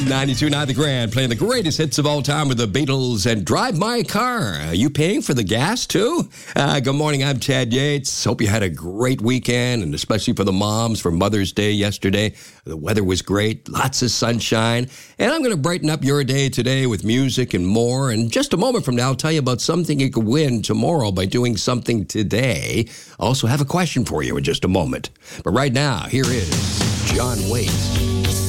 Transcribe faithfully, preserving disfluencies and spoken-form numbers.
ninety-two point nine The Grand, playing the greatest hits of all time with the Beatles and Drive My Car. Are you paying for the gas, too? Uh, good morning, I'm Chad Yates. Hope you had a great weekend, and especially for the moms for Mother's Day yesterday. The weather was great, lots of sunshine, and I'm going to brighten up your day today with music and more. And just a moment from now, I'll tell you about something you could win tomorrow by doing something today. I also have a question for you in just a moment. But right now, here is John Waite.